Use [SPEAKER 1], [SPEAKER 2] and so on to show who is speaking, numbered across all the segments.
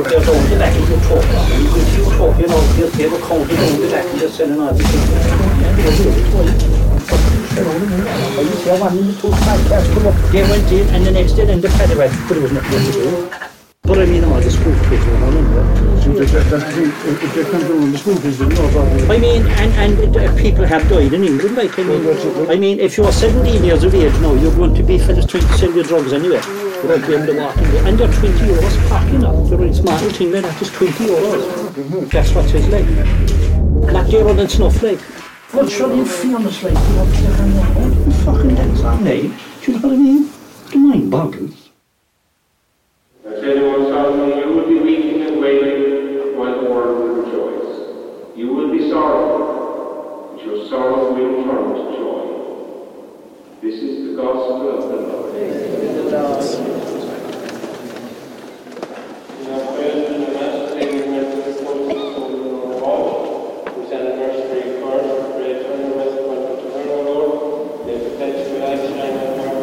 [SPEAKER 1] But they're going to back into talk. If you talk, you know, they were counting on the back and they're selling all the things. They went in and the next day then the paddy went, but it was nothing to do. But I mean, all the school kids were on I mean, and people have died in England, like, I mean, if you're 17 years of age now, you're going to be fellas trying to sell your drugs anyway. You won't be able to walk in there. And they're 20 euros parking up. They're a smart little thing like that, just 20 euros. That's what it's like. Not dearer than snuff, like. But sure, you fairness, like, you have to hang on. You fucking dance on, eh? Do you know what I mean? The mind boggles.
[SPEAKER 2] I tell you one Solomon, you will be weeping and wailing while the world will rejoice. You will be sorrowful, but your sorrow will turn to joy. This is the gospel of the Lord. In our prayers and the Mass, we remember the forces of the Lord, whose anniversary occurs, we pray eternal rest to her, O Lord, may perpetual light shine on her.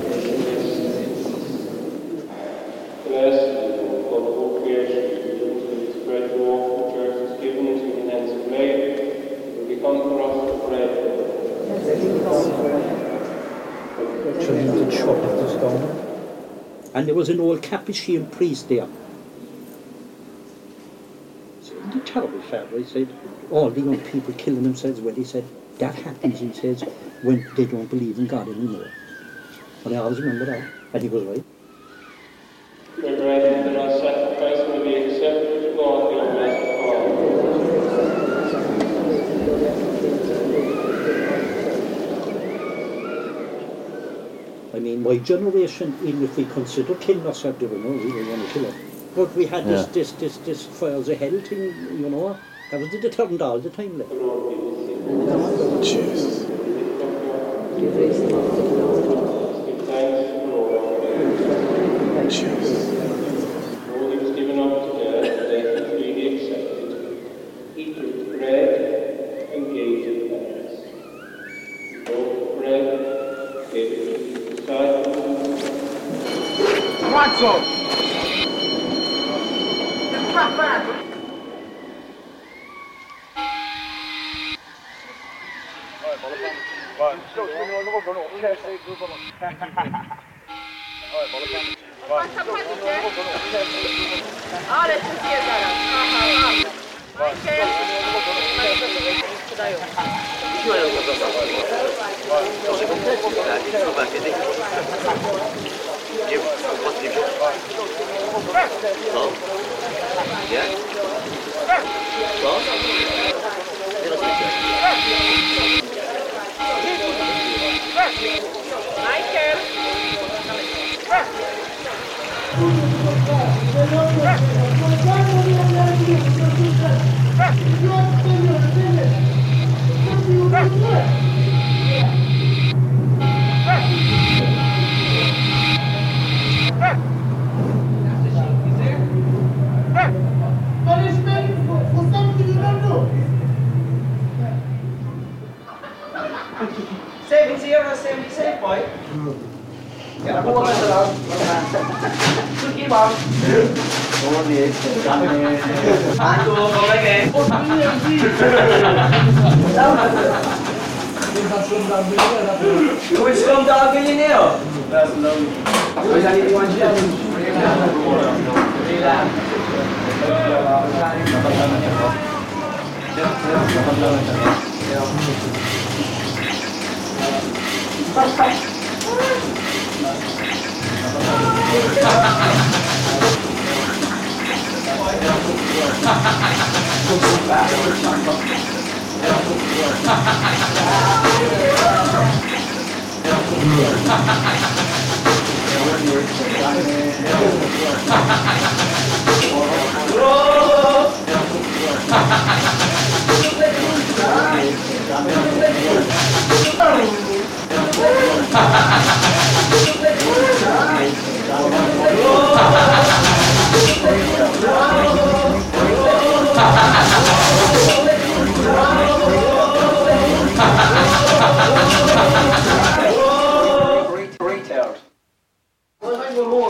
[SPEAKER 2] Bless and God all creation, which is bread to walk, the church is given into the hands of Mary, it will become for us the bread.
[SPEAKER 1] And there was an old Capuchin priest there. So, the terrible fellow, he said, all the young people killing themselves. Well, he said, that happens, he says, when they don't believe in God anymore. And I always remember that, and he was right.
[SPEAKER 2] We pray that our sacrifice may be accepted to God, the Almighty
[SPEAKER 1] I mean, my generation, even if we consider killing ourselves, we don't want to kill us. But we had this fires of hell thing, you know. That was the deterrent all the time. Like.
[SPEAKER 3] Jesus. Jesus.
[SPEAKER 2] Lord, he was given up to death, death he freely accepted. He took bread and gave it thanks. He broke bread, gave it to his disciples.
[SPEAKER 3] What's up?
[SPEAKER 4] Ale się zjedzą. Michael.
[SPEAKER 5] Safe boy. Kaya po ka sa lang. Suki bang. Oh, ni. Ako ko lagi. Which from the billionaire? That's no. Why are you one shot?